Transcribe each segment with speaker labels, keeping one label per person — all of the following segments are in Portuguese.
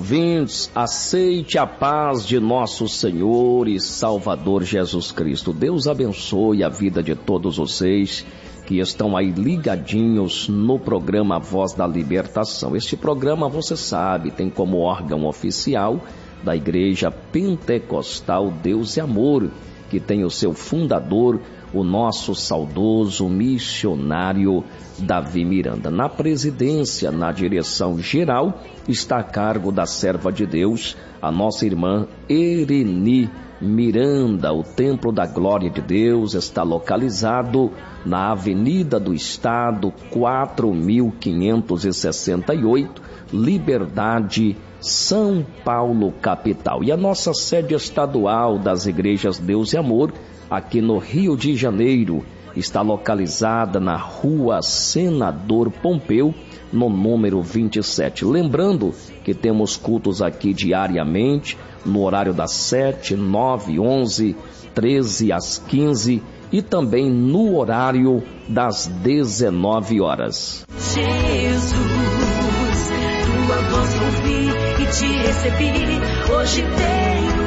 Speaker 1: ouvintes, aceite a paz de nosso Senhor e Salvador Jesus Cristo. Deus abençoe a vida de todos vocês que estão aí ligadinhos no programa Voz da Libertação. Este programa, você sabe, tem como órgão oficial da Igreja Pentecostal Deus e Amor, que tem o seu fundador, o nosso saudoso missionário Davi Miranda. Na presidência, na direção geral, está a cargo da serva de Deus, a nossa irmã Ereni Miranda. O Templo da Glória de Deus está localizado na Avenida do Estado, 4568, Liberdade, São Paulo, capital. E a nossa sede estadual das Igrejas Deus e Amor, aqui no Rio de Janeiro, está localizada na Rua Senador Pompeu, no número 27. Lembrando que temos cultos aqui diariamente, no horário das 7, 9, 11, 13 às 15 e também no horário das 19 horas.
Speaker 2: Jesus, tua voz ouvi e te recebi, hoje tenho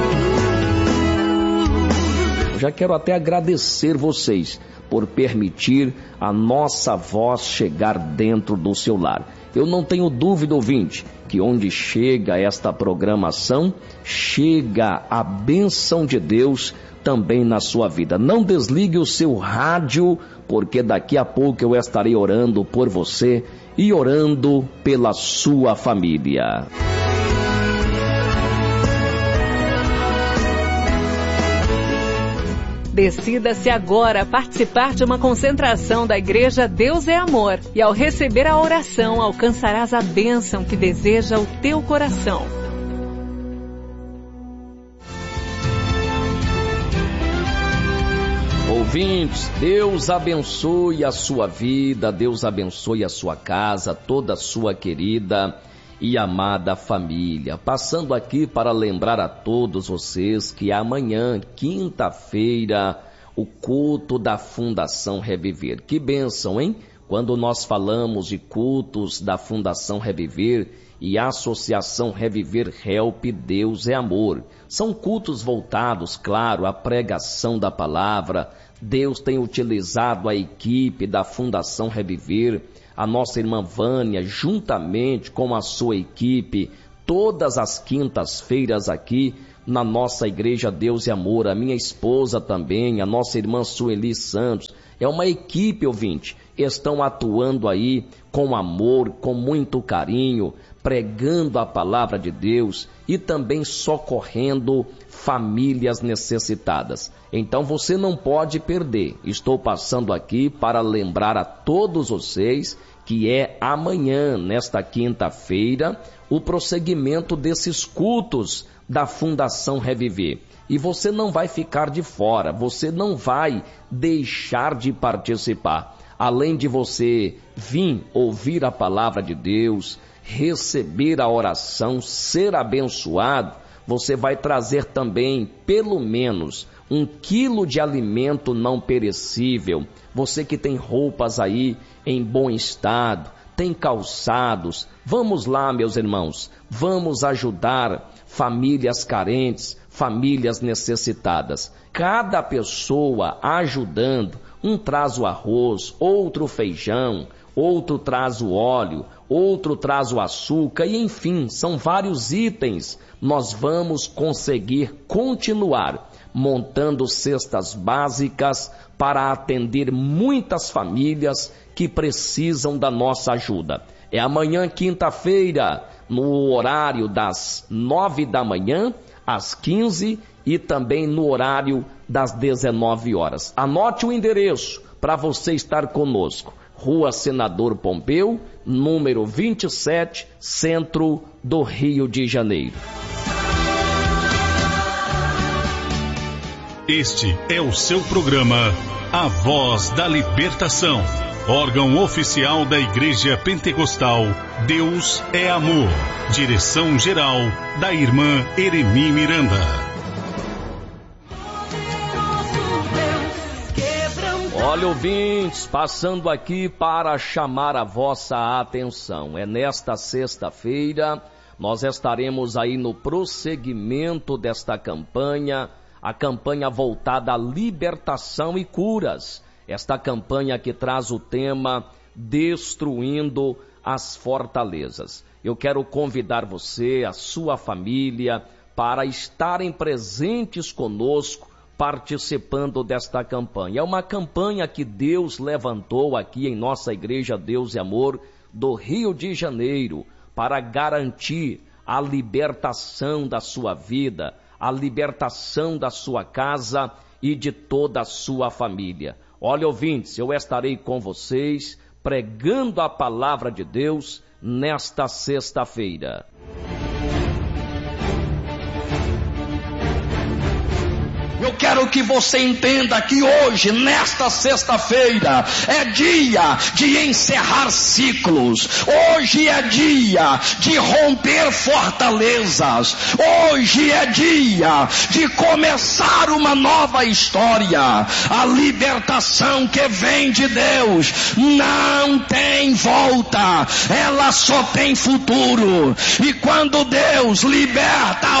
Speaker 2: luz.
Speaker 1: Já quero até agradecer vocês por permitir a nossa voz chegar dentro do seu lar. Eu não tenho dúvida, ouvinte, que onde chega esta programação, chega a bênção de Deus também na sua vida. Não desligue o seu rádio, porque daqui a pouco eu estarei orando por você e orando pela sua família.
Speaker 3: Decida-se agora a participar de uma concentração da Igreja Deus é Amor. E ao receber a oração, alcançarás a bênção que deseja o teu coração.
Speaker 1: Ouvintes, Deus abençoe a sua vida, Deus abençoe a sua casa, toda a sua querida e amada família. Passando aqui para lembrar a todos vocês que amanhã, quinta-feira, o culto da Fundação Reviver. Que bênção, hein? Quando nós falamos de cultos da Fundação Reviver e Associação Reviver Help Deus é Amor. São cultos voltados, claro, à pregação da palavra. Deus tem utilizado a equipe da Fundação Reviver, a nossa irmã Vânia, juntamente com a sua equipe, todas as quintas-feiras aqui na nossa Igreja Deus e Amor, a minha esposa também, a nossa irmã Sueli Santos. É uma equipe, ouvinte, estão atuando aí com amor, com muito carinho, pregando a palavra de Deus e também socorrendo famílias necessitadas. Então você não pode perder. Estou passando aqui para lembrar a todos vocês que é amanhã, nesta quinta-feira, o prosseguimento desses cultos da Fundação Reviver. E você não vai ficar de fora, você não vai deixar de participar. Além de você vir ouvir a palavra de Deus, receber a oração, ser abençoado, você vai trazer também, pelo menos, 1 quilo de alimento não perecível. Você que tem roupas aí em bom estado, tem calçados. Vamos lá, meus irmãos, vamos ajudar famílias carentes, famílias necessitadas. Cada pessoa ajudando, um traz o arroz, outro o feijão, outro traz o óleo, outro traz o açúcar e enfim, são vários itens. Nós vamos conseguir continuar montando cestas básicas para atender muitas famílias que precisam da nossa ajuda. É amanhã, quinta-feira, no horário das 9 da manhã, às 15 e também no horário das 19 horas. Anote o endereço para você estar conosco. Rua Senador Pompeu, número 27, centro do Rio de Janeiro.
Speaker 4: Este é o seu programa, A Voz da Libertação, órgão oficial da Igreja Pentecostal Deus é Amor. Direção-geral da irmã Ereni Miranda.
Speaker 1: Olha, ouvintes, passando aqui para chamar a vossa atenção. É nesta sexta-feira, Nós estaremos aí no prosseguimento desta campanha, a campanha voltada à libertação e curas. Esta campanha que traz o tema Destruindo as Fortalezas. Eu quero convidar você, a sua família, para estarem presentes conosco, participando desta campanha. É uma campanha que Deus levantou aqui em nossa Igreja Deus e Amor do Rio de Janeiro, para garantir a libertação da sua vida, a libertação da sua casa e de toda a sua família. Olha, ouvintes, eu estarei com vocês pregando a palavra de Deus nesta sexta-feira.
Speaker 5: Eu quero que você entenda que hoje, nesta sexta-feira, é dia de encerrar ciclos. Hoje é dia de romper fortalezas. Hoje é dia de começar uma nova história. A libertação que vem de Deus não tem volta. Ela só tem futuro. E quando Deus liberta